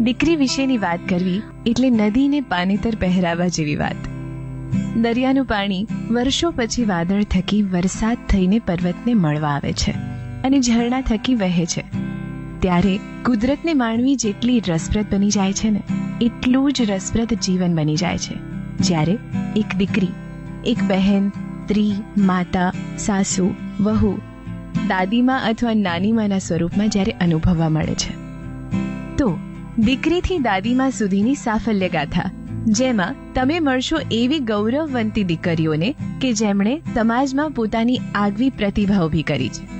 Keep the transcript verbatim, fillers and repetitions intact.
દીકરી વિશેની વાત કરવી એટલે નદીને પાનેતર પહેરાવા જેવી વાત. દરિયાનું પાણી વર્ષો પછી વાદળ થકી વરસાદ થઈને પર્વતને મળવા આવે છે અને ઝરણા થકી વહે છે. ત્યારે કુદરતને માણવી જેટલી રસપ્રદ બની જાય છે ને, એટલું જ રસપ્રદ જીવન બની જાય છે જ્યારે એક દીકરી, એક બહેન, સ્ત્રી, માતા, સાસુ, વહુ, દાદીમા અથવા નાનીમાના સ્વરૂપમાં જ્યારે અનુભવવા મળે છે. તો દીકરીથી દાદીમા સુધીની સાફલ્ય ગાથા, જેમાં તમે મળશો એવી ગૌરવવંતી દીકરીઓને કે જેમણે સમાજમાં પોતાની આગવી પ્રતિભા ઊભી કરી છે.